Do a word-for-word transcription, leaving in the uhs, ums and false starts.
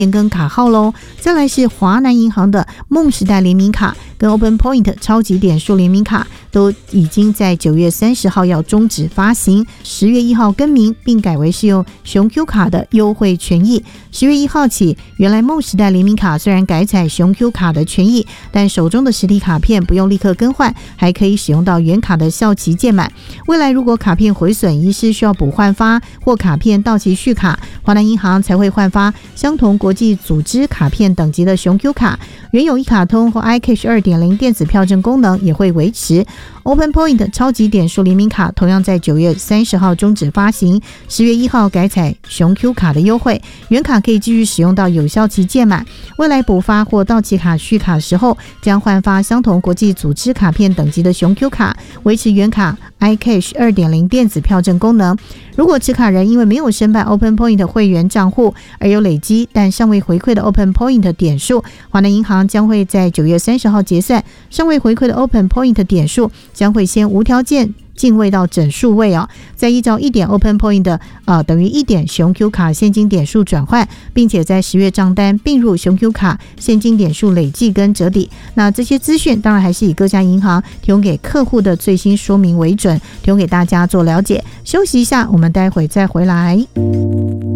跟卡号咯。再来是华南银行的梦时代联名卡跟 Open Point 超级点数联名卡都已经在九月三十号要终止发行，十月一号更名并改为适用熊 Q 卡的优惠权益。十月一号起，原来梦时代联名卡虽然改采熊 Q 卡的权益，但手中的实体卡片不用立刻更换，还可以使用到原卡的效期届满。未来如果卡片毁损遗失需要补换发，或卡片到期续卡，华南银行才会换发相同国际组织卡片等级的熊 Q 卡。原有一卡通或 iCash 二点零 电子票证功能也会维持。Open Point 超级点数联名卡同样在九月三十号终止发行，十月一号改采熊 Q 卡的优惠，原卡可以继续使用到有效期届满。未来补发或到期卡续卡时候，将换发相同国际组织卡片等级的熊 Q 卡，维持原卡 iCash 二点零 电子票证功能。如果持卡人因为没有申办 Open Point 会员账户而有累积但尚未回馈的 Open Point 点数，华南银行将会在九月三十号结算，尚未回馈的 Open Point 点数将会先无条件进位到整数位哦，再依照一点 Open Point 的呃等于一点熊 Q 卡现金点数转换，并且在十月账单并入熊 Q 卡现金点数累计跟折抵。那这些资讯当然还是以各家银行提供给客户的最新说明为准，提供给大家做了解。休息一下，我们待会再回来。